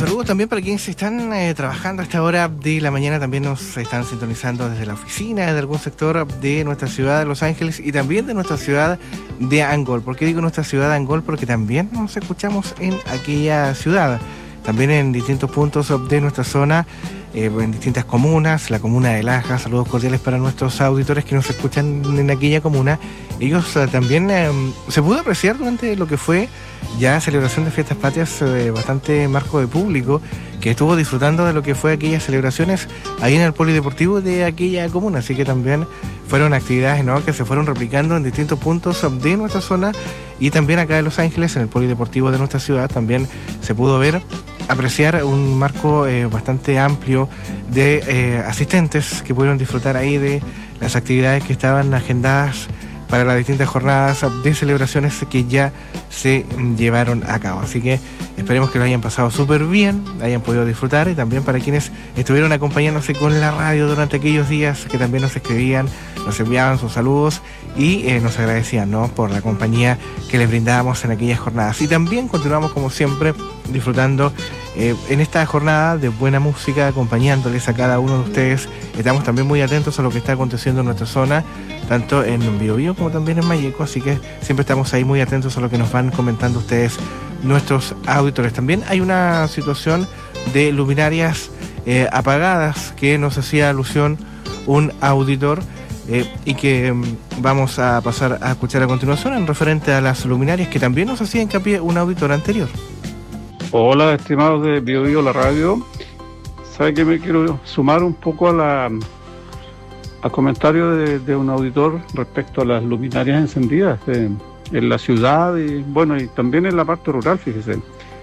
saludos también para quienes están trabajando a esta hora de la mañana. También nos están sintonizando desde la oficina de algún sector de nuestra ciudad de Los Ángeles y también de nuestra ciudad de Angol. ¿Por qué digo nuestra ciudad de Angol? Porque también nos escuchamos en aquella ciudad, también en distintos puntos de nuestra zona, en distintas comunas, la comuna de Laja. Saludos cordiales para nuestros auditores que nos escuchan en aquella comuna. Ellos también se pudo apreciar durante lo que fue ya celebración de fiestas patrias, bastante marco de público que estuvo disfrutando de lo que fue aquellas celebraciones ahí en el polideportivo de aquella comuna. Así que también fueron actividades, ¿no?, que se fueron replicando en distintos puntos de nuestra zona y también acá en Los Ángeles, en el polideportivo de nuestra ciudad, también se pudo apreciar un marco bastante amplio de asistentes que pudieron disfrutar ahí de las actividades que estaban agendadas para las distintas jornadas de celebraciones que ya se llevaron a cabo. Así que esperemos que lo hayan pasado súper bien, hayan podido disfrutar, y también para quienes estuvieron acompañándose con la radio durante aquellos días, que también nos escribían, nos enviaban sus saludos y nos agradecían, ¿no?, por la compañía que les brindábamos en aquellas jornadas. Y también continuamos, como siempre, disfrutando en esta jornada de buena música, acompañándoles a cada uno de ustedes. Estamos también muy atentos a lo que está aconteciendo en nuestra zona, tanto en Biobío como también en Malleco, así que siempre estamos ahí muy atentos a lo que nos van comentando ustedes, nuestros auditores. También hay una situación de luminarias apagadas que nos hacía alusión un auditor y que vamos a pasar a escuchar a continuación en referente a las luminarias que también nos hacía hincapié un auditor anterior. Hola, estimados de Biobío, la radio. ¿Sabe que me quiero sumar un poco al comentario de un auditor respecto a las luminarias encendidas en la ciudad y bueno, y también en la parte rural? Fíjese,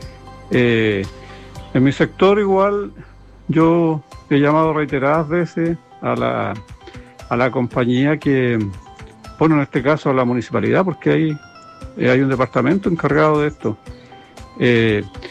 en mi sector igual yo he llamado reiteradas veces a la compañía que, bueno, en este caso a la municipalidad, porque hay un departamento encargado de esto,